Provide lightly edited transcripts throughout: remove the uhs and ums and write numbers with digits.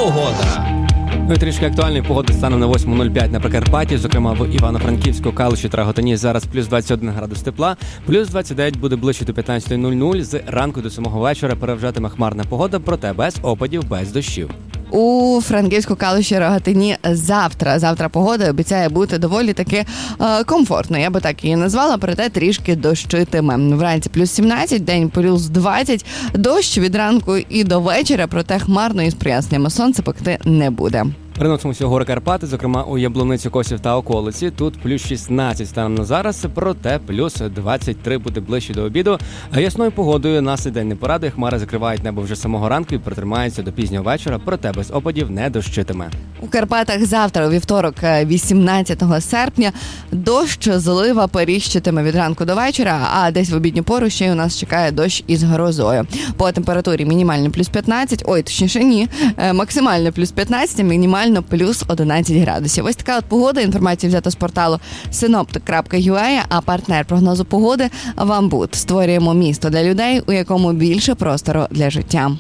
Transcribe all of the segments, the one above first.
Погода. Ну і трішки актуальної погоди станом на 8:05 на Прикарпатті, зокрема в Івано-Франківську, Калуші та Роготині зараз плюс 21 градус тепла, плюс 29 буде ближче до 15:00, з ранку до самого вечора переважатиме хмарна погода, проте без опадів, без дощів. У Франківську, Калуші, Роготині завтра погода обіцяє бути доволі таки комфортною. Я би так її назвала, проте трішки дощитиме. Вранці плюс 17, день плюс 20, дощ від ранку і до вечора, проте хмарно і з проясненнями сонце пекти не буде. Переносимося у гори Карпати, зокрема у Яблунницю, Косів та околиці. Тут плюс 16 станом на зараз, проте плюс 23 буде ближче до обіду. А ясною погодою нас і день не порадує. Хмари закривають небо вже самого ранку і протримаються до пізнього вечора, проте без опадів не дощитиме. У Карпатах завтра, у вівторок, 18 серпня, дощ, злива періщитиме від ранку до вечора, а десь в обідню пору ще й у нас чекає дощ із грозою. По температурі мінімально плюс 15, максимально плюс 15, мінімально плюс 11 градусів. Ось така от погода. Інформація взята з порталу synoptic.ua, а партнер прогнозу погоди – Вамбут. Створюємо місто для людей, у якому більше простору для життя.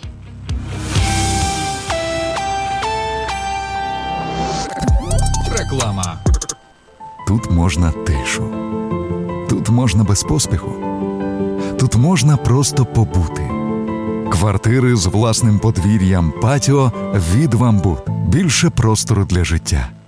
Реклама. Тут можна тишу. Тут можна без поспіху. Тут можна просто побути. Квартири з власним подвір'ям, патіо від Вамбут. Більше простору для життя.